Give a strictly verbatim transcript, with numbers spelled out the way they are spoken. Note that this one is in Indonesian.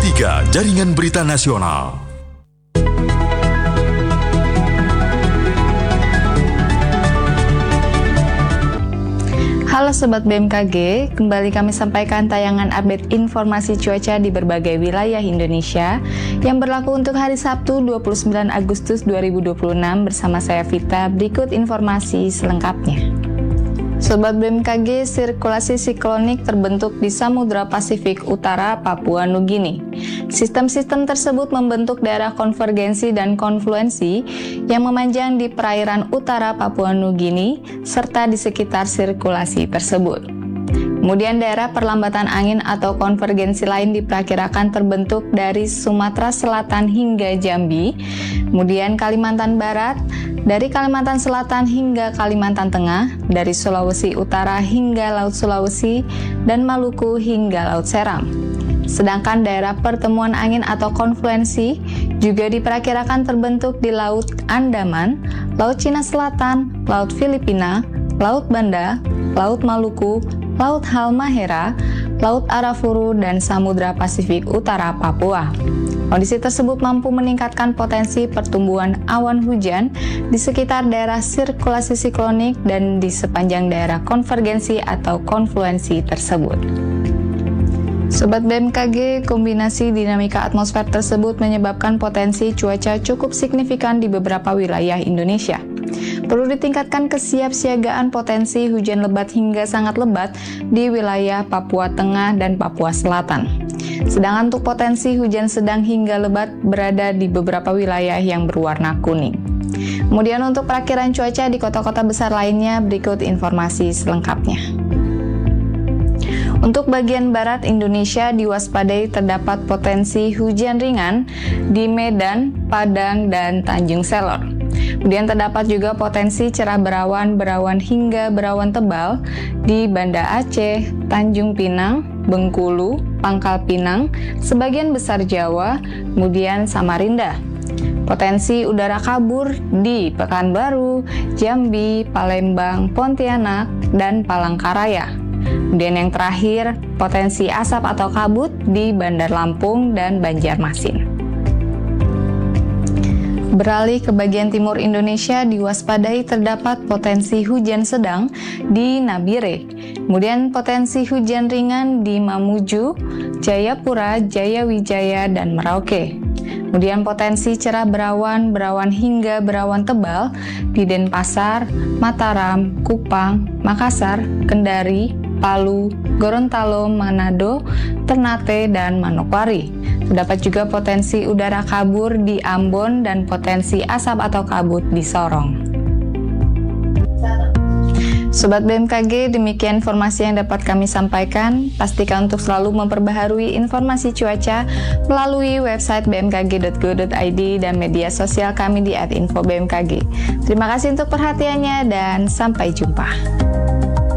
tiga Jaringan Berita Nasional. Halo Sobat B M K G, kembali kami sampaikan tayangan update informasi cuaca di berbagai wilayah Indonesia yang berlaku untuk hari Sabtu dua puluh sembilan Agustus dua ribu dua puluh enam bersama saya Vita. Berikut informasi selengkapnya. Sobat B M K G, sirkulasi siklonik terbentuk di Samudra Pasifik Utara Papua Nugini. Sistem-sistem tersebut membentuk daerah konvergensi dan konfluensi yang memanjang di perairan utara Papua Nugini serta di sekitar sirkulasi tersebut. Kemudian daerah perlambatan angin atau konvergensi lain diperkirakan terbentuk dari Sumatera Selatan hingga Jambi, kemudian Kalimantan Barat, dari Kalimantan Selatan hingga Kalimantan Tengah, dari Sulawesi Utara hingga Laut Sulawesi, dan Maluku hingga Laut Seram. Sedangkan daerah pertemuan angin atau konfluensi juga diperkirakan terbentuk di Laut Andaman, Laut Cina Selatan, Laut Filipina, Laut Banda, Laut Maluku, Laut Halmahera, Laut Arafuru, dan Samudra Pasifik Utara Papua. Kondisi tersebut mampu meningkatkan potensi pertumbuhan awan hujan di sekitar daerah sirkulasi siklonik dan di sepanjang daerah konvergensi atau konfluensi tersebut. Sobat B M K G, kombinasi dinamika atmosfer tersebut menyebabkan potensi cuaca cukup signifikan di beberapa wilayah Indonesia. Perlu ditingkatkan kesiapsiagaan potensi hujan lebat hingga sangat lebat di wilayah Papua Tengah dan Papua Selatan. Sedangkan untuk potensi hujan sedang hingga lebat berada di beberapa wilayah yang berwarna kuning. Kemudian untuk perakiran cuaca di kota-kota besar lainnya, berikut informasi selengkapnya. Untuk bagian barat Indonesia diwaspadai terdapat potensi hujan ringan di Medan, Padang, dan Tanjung Selor. Kemudian terdapat juga potensi cerah berawan, berawan hingga berawan tebal di Banda Aceh, Tanjung Pinang, Bengkulu, Pangkal Pinang, sebagian besar Jawa, kemudian Samarinda. Potensi udara kabur di Pekanbaru, Jambi, Palembang, Pontianak, dan Palangkaraya. Kemudian yang terakhir, potensi asap atau kabut di Bandar Lampung dan Banjarmasin. Beralih ke bagian timur Indonesia, diwaspadai terdapat potensi hujan sedang di Nabire. Kemudian potensi hujan ringan di Mamuju, Jayapura, Jayawijaya, dan Merauke. Kemudian potensi cerah berawan, berawan hingga berawan tebal di Denpasar, Mataram, Kupang, Makassar, Kendari, Palu, Gorontalo, Manado, Ternate, dan Manokwari. Terdapat juga potensi udara kabur di Ambon dan potensi asap atau kabut di Sorong. Sobat B M K G, demikian informasi yang dapat kami sampaikan. Pastikan untuk selalu memperbaharui informasi cuaca melalui website b m k g dot go dot i d dan media sosial kami di at info b m k g. Terima kasih untuk perhatiannya dan sampai jumpa.